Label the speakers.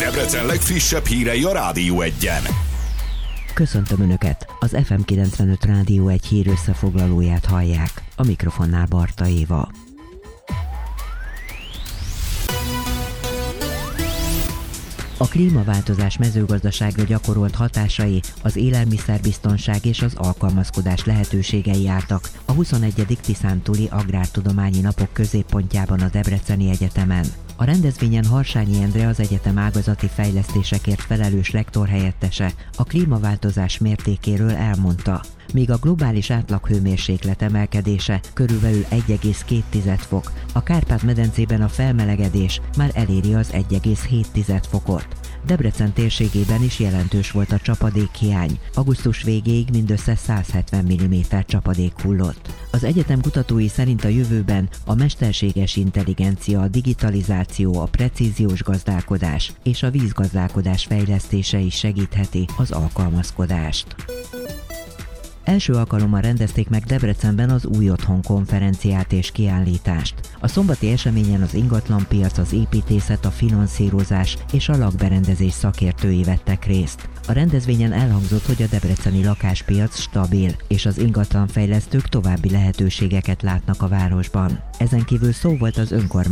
Speaker 1: Debrecen legfrissebb hírei a Rádió Egyen.
Speaker 2: Köszöntöm Önöket! Az FM 95 Rádió egy hír összefoglalóját hallják. A mikrofonnál Barta Éva. A klímaváltozás mezőgazdaságra gyakorolt hatásai, az élelmiszerbiztonság és az alkalmazkodás lehetőségei álltak a 21. Tiszántúli Agrártudományi Napok középpontjában a Debreceni Egyetemen. A rendezvényen Harsányi Endre, az egyetem ágazati fejlesztésekért felelős lektorhelyettese a klímaváltozás mértékéről elmondta. Míg a globális átlaghőmérséklet emelkedése körülbelül 1,2 fok, a Kárpát-medencében a felmelegedés már eléri az 1,7 fokot. Debrecen térségében is jelentős volt a csapadékhiány. Augusztus végéig mindössze 170 mm csapadék hullott. Az egyetem kutatói szerint a jövőben a mesterséges intelligencia, a digitalizáció, a precíziós gazdálkodás és a vízgazdálkodás fejlesztése is segítheti az alkalmazkodást. Első alkalommal rendezték meg Debrecenben az Új Otthon konferenciát és kiállítást. A szombati eseményen az ingatlanpiac, az építészet, a finanszírozás és a lakberendezés szakértői vettek részt. A rendezvényen elhangzott, hogy a debreceni lakáspiac stabil, és az ingatlanfejlesztők további lehetőségeket látnak a városban. Ezen kívül szó volt az önkormányzat